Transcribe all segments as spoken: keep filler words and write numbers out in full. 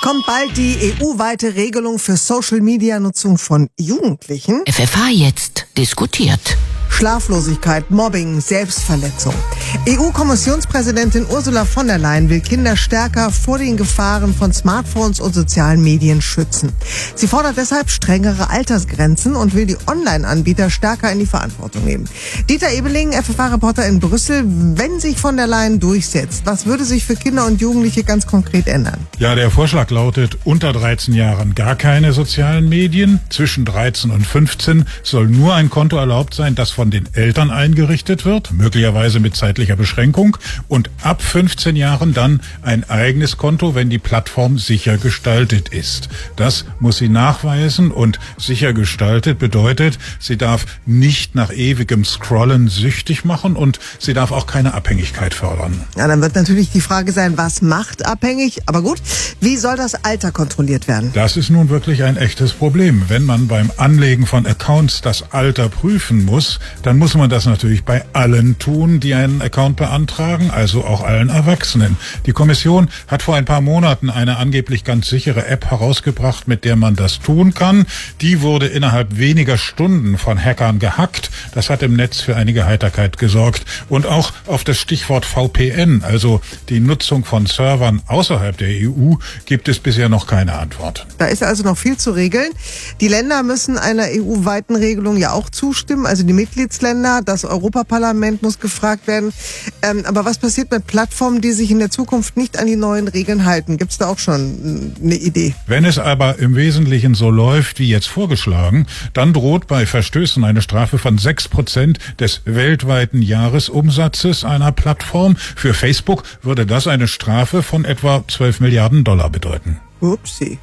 Kommt bald die E U-weite Regelung für Social-Media-Nutzung von Jugendlichen? F F H jetzt diskutiert. Schlaflosigkeit, Mobbing, Selbstverletzung. E U-Kommissionspräsidentin Ursula von der Leyen will Kinder stärker vor den Gefahren von Smartphones und sozialen Medien schützen. Sie fordert deshalb strengere Altersgrenzen und will die Online-Anbieter stärker in die Verantwortung nehmen. Dieter Ebeling, F F H-Reporter in Brüssel, wenn sich von der Leyen durchsetzt, was würde sich für Kinder und Jugendliche ganz konkret ändern? Ja, der Vorschlag lautet, unter dreizehn Jahren gar keine sozialen Medien. Zwischen dreizehn und fünfzehn soll nur ein Konto erlaubt sein, das von den Eltern eingerichtet wird, möglicherweise mit zeitlicher Beschränkung, und ab fünfzehn Jahren dann ein eigenes Konto, wenn die Plattform sicher gestaltet ist. Das muss sie nachweisen, und sicher gestaltet bedeutet, sie darf nicht nach ewigem Scrollen süchtig machen und sie darf auch keine Abhängigkeit fördern. Ja, dann wird natürlich die Frage sein, was macht abhängig? Aber gut, wie soll das Alter kontrolliert werden? Das ist nun wirklich ein echtes Problem. Wenn man beim Anlegen von Accounts das Alter prüfen muss, dann muss man das natürlich bei allen tun, die einen Account beantragen, also auch allen Erwachsenen. Die Kommission hat vor ein paar Monaten eine angeblich ganz sichere App herausgebracht, mit der man das tun kann. Die wurde innerhalb weniger Stunden von Hackern gehackt. Das hat im Netz für einige Heiterkeit gesorgt. Und auch auf das Stichwort V P N, also die Nutzung von Servern außerhalb der E U, gibt es bisher noch keine Antwort. Da ist also noch viel zu regeln. Die Länder müssen einer E U-weiten Regelung ja auch zustimmen, also die Mitgliedsländer, das Europaparlament muss gefragt werden. Ähm, aber was passiert mit Plattformen, die sich in der Zukunft nicht an die neuen Regeln halten? Gibt es da auch schon eine Idee? Wenn es aber im Wesentlichen so läuft, wie jetzt vorgeschlagen, dann droht bei Verstößen eine Strafe von sechs Prozent des weltweiten Jahresumsatzes einer Plattform. Für Facebook würde das eine Strafe von etwa zwölf Milliarden Dollar bedeuten. Upsi.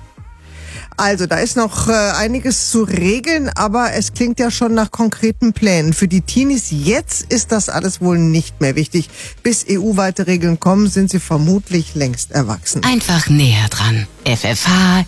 Also, da ist noch äh, einiges zu regeln, aber es klingt ja schon nach konkreten Plänen. Für die Teenies jetzt ist das alles wohl nicht mehr wichtig. Bis E U-weite Regeln kommen, sind sie vermutlich längst erwachsen. Einfach näher dran. F F H